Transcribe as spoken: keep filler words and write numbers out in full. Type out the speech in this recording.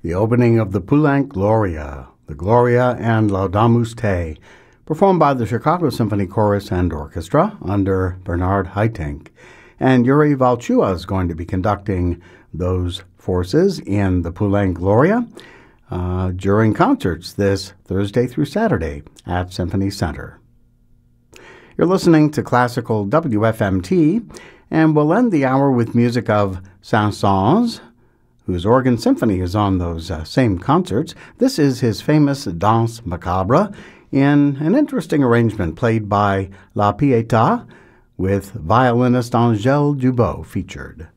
the opening of the Poulenc Gloria, the Gloria and Laudamus Te, performed by the Chicago Symphony Chorus and Orchestra under Bernard Haitink. And Yuri Valchua is going to be conducting those forces in the Poulenc Gloria uh, during concerts this Thursday through Saturday at Symphony Center. You're listening to Classical W F M T, and we'll end the hour with music of Saint-Saëns, whose organ symphony is on those uh, same concerts. This is his famous Danse Macabre in an interesting arrangement played by La Pietà with violinist Angèle Dubos featured.